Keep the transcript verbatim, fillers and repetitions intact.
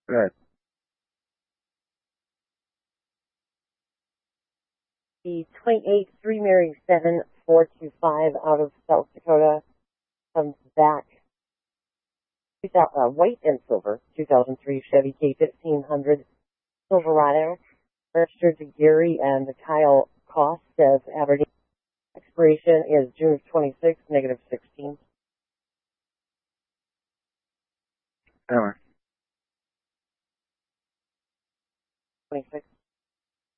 Good. The twenty-eight three Mary seven four two five out of South Dakota comes back. Uh, white and silver, two thousand three Chevy K fifteen hundred Silverado, registered to Gary and Kyle Cost as Aberdeen. Expiration is June twenty-sixth, negative sixteen.